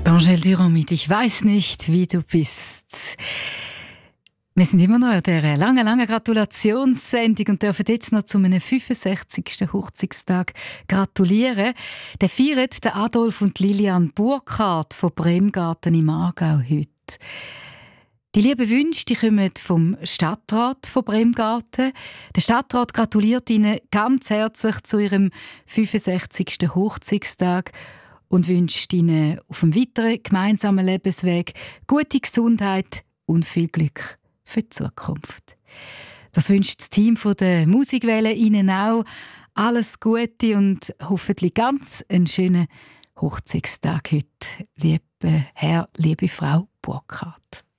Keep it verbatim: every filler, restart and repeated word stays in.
Angèle Durand mit «Ich weiß nicht, wie du bist». Wir sind immer noch an dieser langen, langen Gratulationssendung und dürfen jetzt noch zu einem fünfundsechzigsten Hochzeitstag gratulieren. Der feiert der Adolf und Lilian Burkhardt von Bremgarten im Aargau heute. Die lieben Wünsche die kommen vom Stadtrat von Bremgarten. Der Stadtrat gratuliert Ihnen ganz herzlich zu Ihrem fünfundsechzigsten Hochzeitstag und wünscht Ihnen auf dem weiteren gemeinsamen Lebensweg gute Gesundheit und viel Glück für die Zukunft. Das wünscht das Team von der Musikwelle Ihnen auch. Alles Gute und hoffentlich ganz einen schönen Hochzeitstag heute, liebe Herr, liebe Frau Burkhardt.